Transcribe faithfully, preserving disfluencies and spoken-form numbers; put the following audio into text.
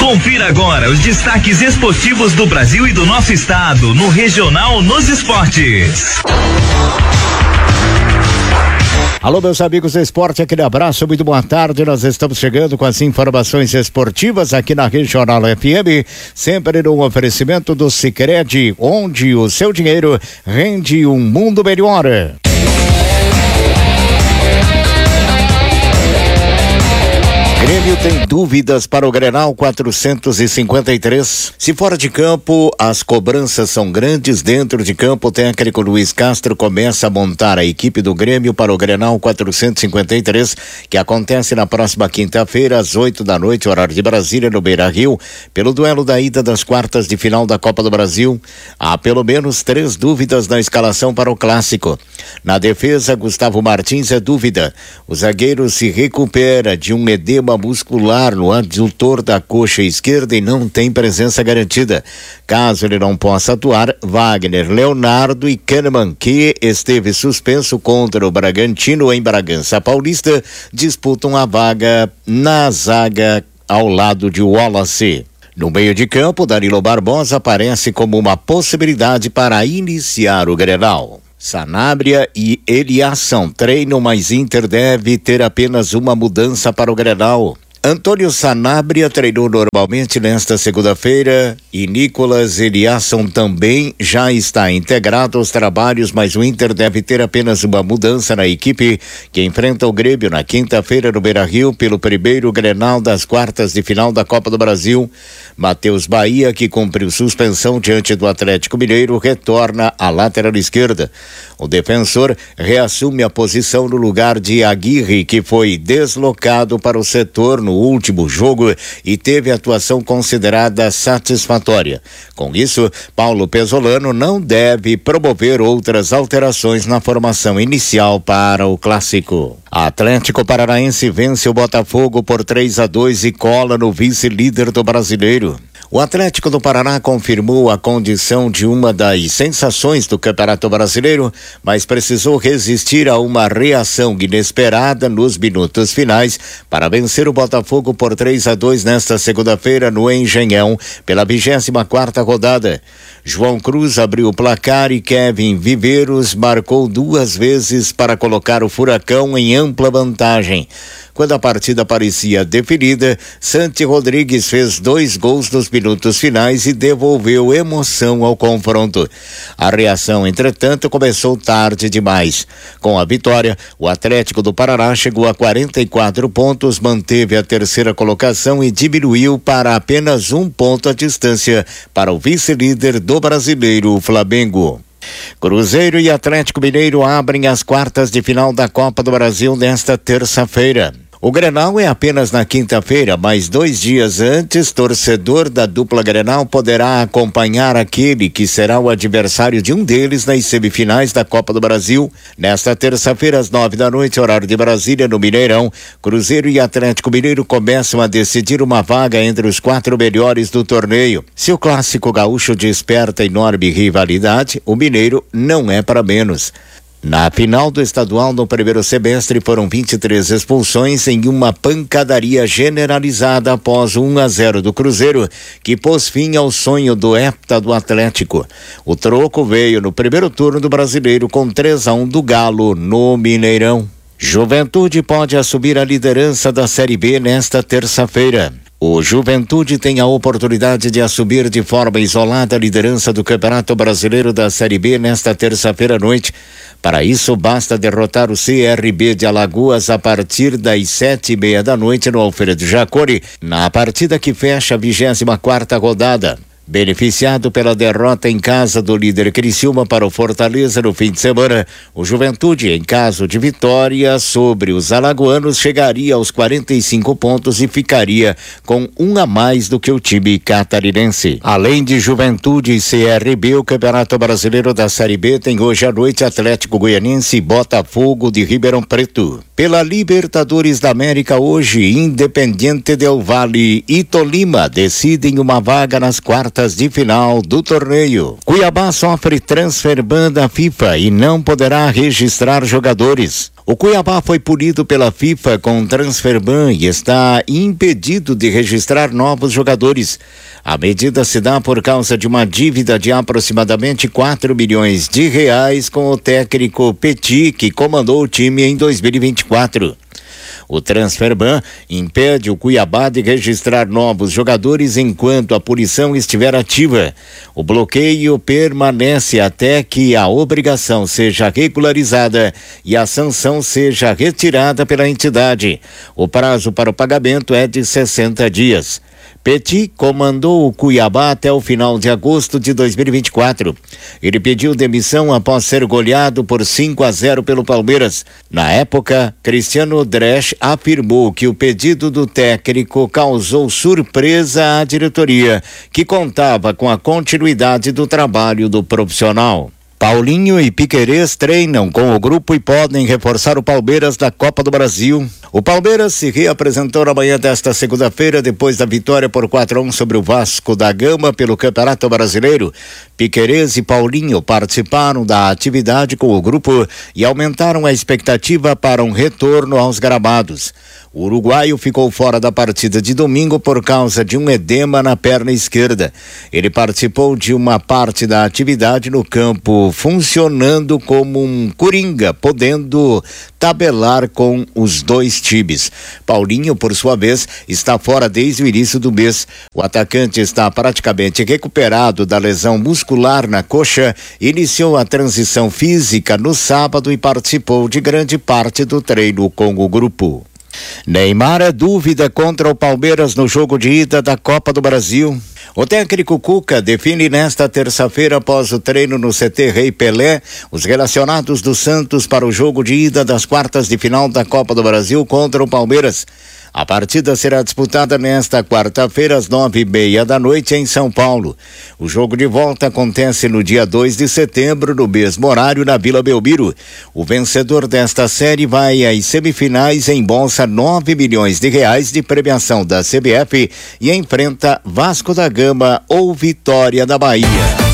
Confira agora os destaques esportivos do Brasil e do nosso estado no Regional nos Esportes. Alô, meus amigos do esporte, aquele abraço, muito boa tarde. Nós estamos chegando com as informações esportivas aqui na Regional F M, sempre no oferecimento do Sicredi, onde o seu dinheiro rende um mundo melhor. Grêmio tem dúvidas para o Grenal quatrocentos e cinquenta e três. Se fora de campo, as cobranças são grandes. Dentro de campo, o técnico Luiz Castro começa a montar a equipe do Grêmio para o Grenal quatrocentos e cinquenta e três, que acontece na próxima quinta-feira, às oito da noite, horário de Brasília, no Beira-Rio, pelo duelo da ida das quartas de final da Copa do Brasil. Há pelo menos três dúvidas na escalação para o clássico. Na defesa, Gustavo Martins é dúvida. O zagueiro se recupera de um edema muscular no addutor da coxa esquerda e não tem presença garantida. Caso ele não possa atuar, Wagner, Leonardo e Kahneman, que esteve suspenso contra o Bragantino em Bragança Paulista, disputam a vaga na zaga ao lado de Wallace. No meio de campo, Danilo Barbosa aparece como uma possibilidade para iniciar o Grenal. Sanabria e Eliasson treinam, mas Inter deve ter apenas uma mudança para o Grenal. Antônio Sanabria treinou normalmente nesta segunda-feira e Nicolas Eliasson também já está integrado aos trabalhos, mas o Inter deve ter apenas uma mudança na equipe que enfrenta o Grêmio na quinta-feira no Beira-Rio pelo primeiro Grenal das quartas de final da Copa do Brasil. Matheus Bahia, que cumpriu suspensão diante do Atlético Mineiro, retorna à lateral esquerda. O defensor reassume a posição no lugar de Aguirre, que foi deslocado para o setor no último jogo e teve atuação considerada satisfatória. Com isso, Paulo Pesolano não deve promover outras alterações na formação inicial para o clássico. Atlético Paranaense vence o Botafogo por três a dois e cola no vice-líder do Brasileiro. O Atlético do Paraná confirmou a condição de uma das sensações do Campeonato Brasileiro, mas precisou resistir a uma reação inesperada nos minutos finais para vencer o Botafogo por três a dois nesta segunda-feira no Engenhão, pela vigésima quarta rodada. João Cruz abriu o placar e Kevin Viveiros marcou duas vezes para colocar o Furacão em ampla vantagem. Quando a partida parecia definida, Santi Rodrigues fez dois gols nos minutos finais e devolveu emoção ao confronto. A reação, entretanto, começou tarde demais. Com a vitória, o Atlético do Paraná chegou a quarenta e quatro pontos, manteve a terceira colocação e diminuiu para apenas um ponto a distância para o vice-líder do Brasileiro, o Flamengo. Cruzeiro e Atlético Mineiro abrem as quartas de final da Copa do Brasil nesta terça-feira. O Grenal é apenas na quinta-feira, mas dois dias antes, torcedor da dupla Grenal poderá acompanhar aquele que será o adversário de um deles nas semifinais da Copa do Brasil. Nesta terça-feira, às nove da noite, horário de Brasília, no Mineirão, Cruzeiro e Atlético Mineiro começam a decidir uma vaga entre os quatro melhores do torneio. Se o clássico gaúcho desperta enorme rivalidade, o Mineiro não é para menos. Na final do estadual no primeiro semestre foram vinte e três expulsões em uma pancadaria generalizada após um a zero do Cruzeiro, que pôs fim ao sonho do hepta do Atlético. O troco veio no primeiro turno do Brasileiro com três a um do Galo no Mineirão. Juventude pode assumir a liderança da Série B nesta terça-feira. O Juventude tem a oportunidade de assumir de forma isolada a liderança do Campeonato Brasileiro da Série B nesta terça-feira à noite. Para isso, basta derrotar o C R B de Alagoas a partir das sete e meia da noite no Alfredo Jaconi, na partida que fecha a vigésima quarta rodada. Beneficiado pela derrota em casa do líder Criciúma para o Fortaleza no fim de semana, o Juventude, em caso de vitória sobre os alagoanos, chegaria aos quarenta e cinco pontos e ficaria com um a mais do que o time catarinense. Além de Juventude e C R B, o Campeonato Brasileiro da Série B tem hoje à noite Atlético Goianiense e Botafogo de Ribeirão Preto. Pela Libertadores da América hoje, Independiente del Valle e Tolima decidem uma vaga nas quartas de final do torneio. Cuiabá sofre transfer ban da FIFA e não poderá registrar jogadores. O Cuiabá foi punido pela FIFA com transfer ban e está impedido de registrar novos jogadores. A medida se dá por causa de uma dívida de aproximadamente quatro milhões de reais com o técnico Petit, que comandou o time em dois mil e vinte e quatro. O transfer ban impede o Cuiabá de registrar novos jogadores enquanto a punição estiver ativa. O bloqueio permanece até que a obrigação seja regularizada e a sanção seja retirada pela entidade. O prazo para o pagamento é de sessenta dias. Petit comandou o Cuiabá até o final de agosto de dois mil e vinte e quatro. Ele pediu demissão após ser goleado por cinco a zero pelo Palmeiras. Na época, Cristiano Dresch afirmou que o pedido do técnico causou surpresa à diretoria, que contava com a continuidade do trabalho do profissional. Paulinho e Piquerez treinam com o grupo e podem reforçar o Palmeiras da Copa do Brasil. O Palmeiras se reapresentou na manhã desta segunda-feira depois da vitória por quatro a um sobre o Vasco da Gama pelo Campeonato Brasileiro. Piquerez e Paulinho participaram da atividade com o grupo e aumentaram a expectativa para um retorno aos gramados. O uruguaio ficou fora da partida de domingo por causa de um edema na perna esquerda. Ele participou de uma parte da atividade no campo, funcionando como um coringa, podendo tabelar com os dois times. Paulinho, por sua vez, está fora desde o início do mês. O atacante está praticamente recuperado da lesão muscular na coxa, iniciou a transição física no sábado e participou de grande parte do treino com o grupo. Neymar é dúvida contra o Palmeiras no jogo de ida da Copa do Brasil. O técnico Cuca define nesta terça-feira, após o treino no C T Rei Pelé, os relacionados do Santos para o jogo de ida das quartas de final da Copa do Brasil contra o Palmeiras. A partida será disputada nesta quarta-feira às nove e meia da noite em São Paulo. O jogo de volta acontece no dia dois de setembro, no mesmo horário, na Vila Belmiro. O vencedor desta série vai às semifinais em bolsa nove milhões de reais de premiação da C B F e enfrenta Vasco da Gama ou Vitória da Bahia.